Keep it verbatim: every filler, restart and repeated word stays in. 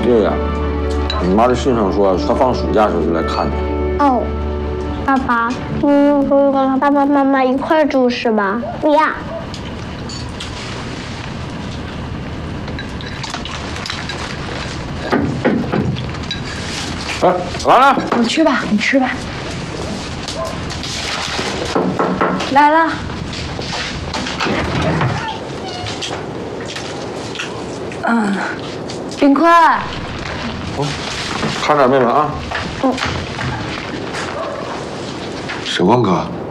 月呀，你妈的信上说，她放暑假时候就来看你。 哦，爸爸，你不跟他爸爸妈妈一块住是吧？不要。 哎，来了， 我去吧，你吃吧。来了。嗯，冰块。 哦，看点妹妹啊。 嗯。 沈光哥。